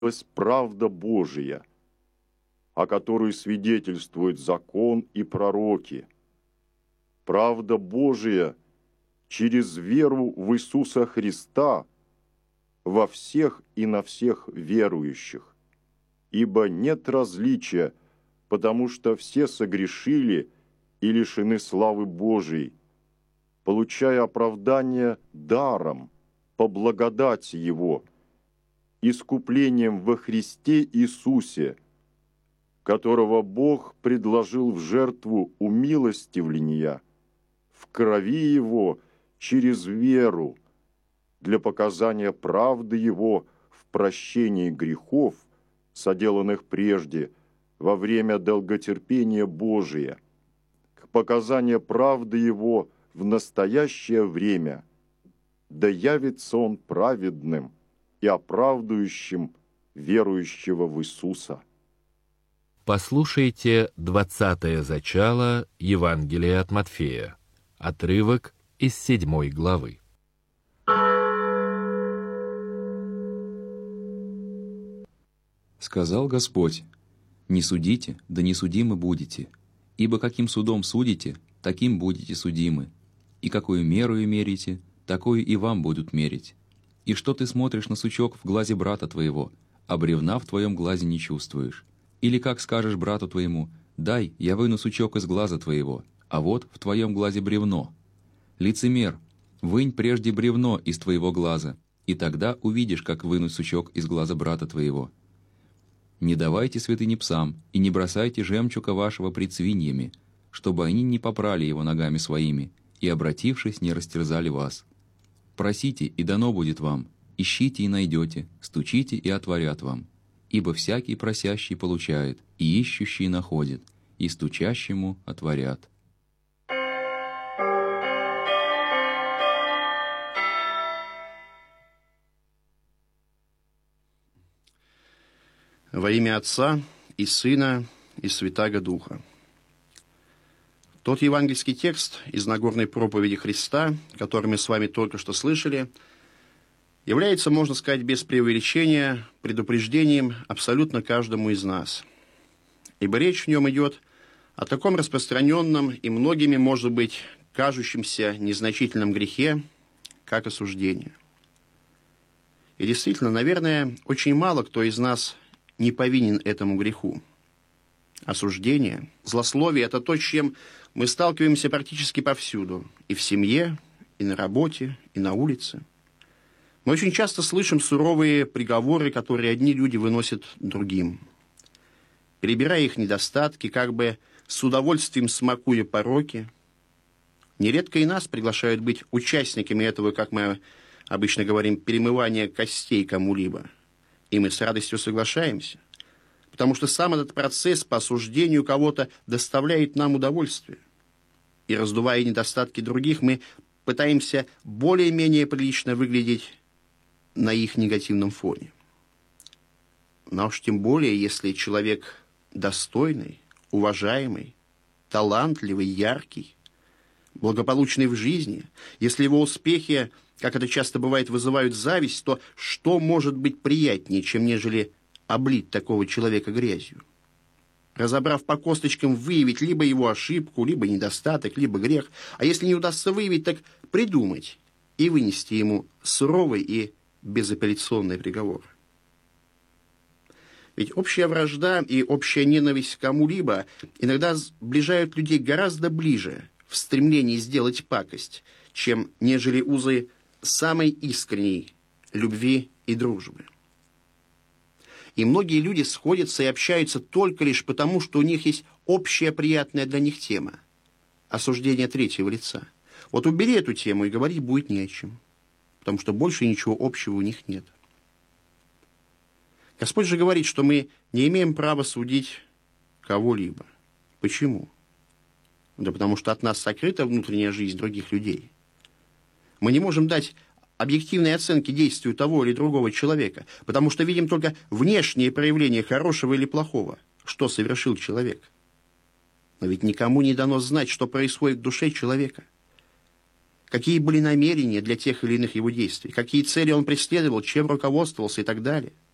есть правда Божия, о которой свидетельствуют закон и пророки. Правда Божия через веру в Иисуса Христа во всех и на всех верующих. Ибо нет различия, потому что все согрешили и лишены славы Божией, получая оправдание даром, по благодати Его, искуплением во Христе Иисусе, которого Бог предложил в жертву умилостивления, в крови Его через веру, для показания правды Его в прощении грехов, соделанных прежде, во время долготерпения Божия, к показанию правды Его в настоящее время, да явится Он праведным и оправдывающим верующего в Иисуса. Послушайте 20-е зачало Евангелия от Матфея, отрывок из 7 главы. Сказал Господь: «Не судите, да не судимы будете, ибо каким судом судите, таким будете судимы, и какую меру мерите, такую и вам будут мерить. И что ты смотришь на сучок в глазе брата твоего, а бревна в твоем глазе не чувствуешь? Или как скажешь брату твоему: дай, я выну сучок из глаза твоего, а вот в твоем глазе бревно? Лицемер, вынь прежде бревно из твоего глаза, и тогда увидишь, как вынуть сучок из глаза брата твоего. Не давайте святыни псам, и не бросайте жемчуга вашего пред свиньями, чтобы они не попрали его ногами своими, и, обратившись, не растерзали вас. Просите, и дано будет вам, ищите и найдете, стучите и отворят вам. Ибо всякий просящий получает, и ищущий находит, и стучащему отворят». Во имя Отца и Сына и Святаго Духа. Тот евангельский текст из Нагорной проповеди Христа, который мы с вами только что слышали, является, можно сказать, без преувеличения, предупреждением абсолютно каждому из нас. Ибо речь в нем идет о таком распространенном и многими, может быть, кажущемся незначительном грехе, как осуждение. И действительно, наверное, очень мало кто из нас не повинен этому греху. Осуждение, злословие – это то, с чем мы сталкиваемся практически повсюду. И в семье, и на работе, и на улице. Мы очень часто слышим суровые приговоры, которые одни люди выносят другим. Перебирая их недостатки, как бы с удовольствием смакуя пороки. Нередко и нас приглашают быть участниками этого, как мы обычно говорим, перемывания костей кому-либо. И мы с радостью соглашаемся, потому что сам этот процесс по осуждению кого-то доставляет нам удовольствие. И раздувая недостатки других, мы пытаемся более-менее прилично выглядеть на их негативном фоне. Но уж тем более, если человек достойный, уважаемый, талантливый, яркий, благополучный в жизни, если его успехи, как это часто бывает, вызывают зависть, то что может быть приятнее, чем нежели облить такого человека грязью? Разобрав по косточкам, выявить либо его ошибку, либо недостаток, либо грех, а если не удастся выявить, так придумать и вынести ему суровый и безапелляционный приговор. Ведь общая вражда и общая ненависть к кому-либо иногда сближают людей гораздо ближе в стремлении сделать пакость, чем нежели узы самой искренней любви и дружбы. И многие люди сходятся и общаются только лишь потому, что у них есть общая приятная для них тема – осуждение третьего лица. Вот убери эту тему, и говорить будет не о чем, потому что больше ничего общего у них нет. Господь же говорит, что мы не имеем права судить кого-либо. Почему? Да потому что от нас сокрыта внутренняя жизнь других людей. Мы не можем дать объективной оценки действию того или другого человека, потому что видим только внешние проявления хорошего или плохого, что совершил человек. Но ведь никому не дано знать, что происходит в душе человека. Какие были намерения для тех или иных его действий, какие цели он преследовал, чем руководствовался и так далее.